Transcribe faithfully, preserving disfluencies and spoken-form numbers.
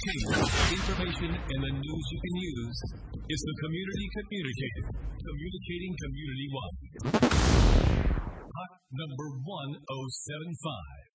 education, information, and the news you can use. It's the Community Communicator, communicating community-wide. Hot number one oh seven five.